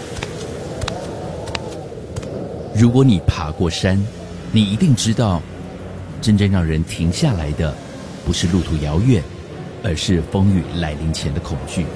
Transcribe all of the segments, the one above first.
如果你爬过山，你一定知道，真正让人停下来的，不是路途遥远，而是风雨来临前的恐惧。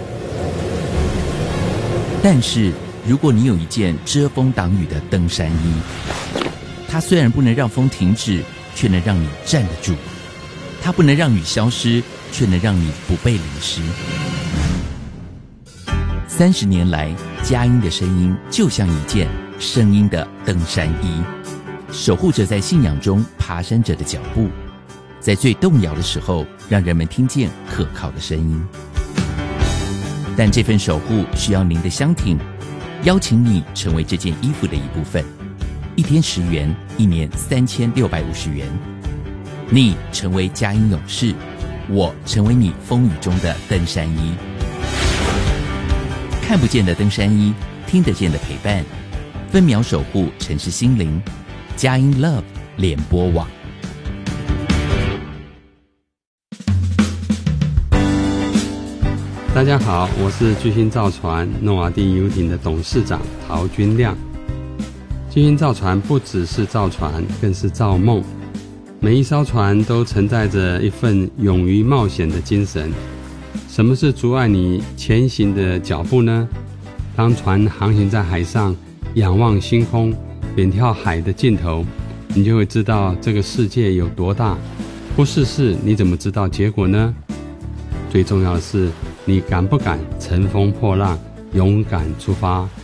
但是，如果你有一件遮风挡雨的登山衣，它虽然不能让风停止，却能让你站得住；它不能让雨消失，却能让你不被淋湿。30年来，佳音的声音就像一件声音的登山衣，守护着在信仰中爬山者的脚步，在最动摇的时候，让人们听见可靠的声音。但这份守护需要您的相挺，邀请你成为这件衣服的一部分。1天10元，1年3650元。你成为佳音勇士，我成为你风雨中的登山衣。看不见的登山衣，听得见的陪伴，分秒守护城市心灵。佳音 Love 联播网。 大家好，我是巨星造船诺瓦第游艇的董事长陶君亮。巨星造船不只是造船，更是造梦。每一艘船都承载着一份勇于冒险的精神。什么是阻碍你前行的脚步呢？当船航行在海上，仰望星空，远眺海的尽头，你就会知道这个世界有多大。不试试，你怎么知道结果呢？最重要的是，你敢不敢乘风破浪，勇敢出发，